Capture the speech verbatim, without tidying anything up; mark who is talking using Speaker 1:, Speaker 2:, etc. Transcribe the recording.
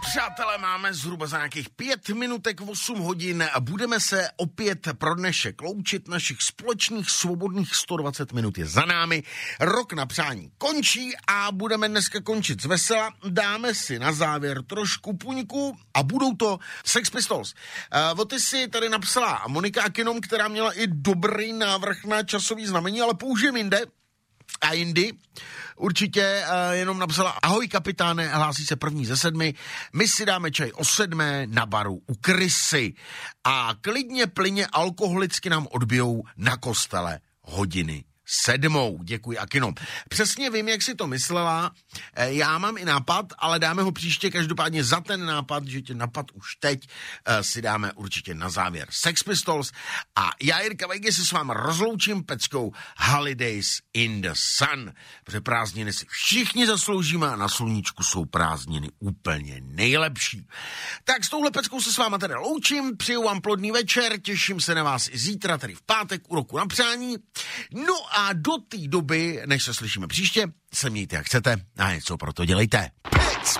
Speaker 1: Přátelé, máme zhruba za nějakých pět minutek osm hodin a budeme se opět pro dnešek loučit. Našich společných svobodných sto dvacet minut je za námi. Rok na přání končí a budeme dneska končit z vesela. Dáme si na závěr trošku puňku a budou to Sex Pistols. Uh, o ty si tady napsala Monika Akinom, která měla i dobrý návrh na časový znamení, ale použijem jinde. A jindy určitě uh, jenom napsala: ahoj kapitáne, hlásí se první ze sedmi, my si dáme čaj o sedmé na baru u Krysy a klidně plyně alkoholicky nám odbijou na kostele hodiny sedmou. Děkuji, Akino. Přesně vím, jak si to myslela. Já mám i nápad, ale dáme ho příště. Každopádně za ten nápad, že tě napad už teď, si dáme určitě na závěr Sex Pistols. A já, Jirka Vejgy, se s vámi rozloučím peckou Holidays in the Sun. Protože prázdniny si všichni zasloužíme a na sluníčku jsou prázdniny úplně nejlepší. Tak s touhle peckou se s váma tady loučím. Přeju vám plodný večer. Těším se na vás i zítra, tedy v pátek, u roku na přání. No a do té doby, než se slyšíme příště, se mějte jak chcete a něco pro to dělejte.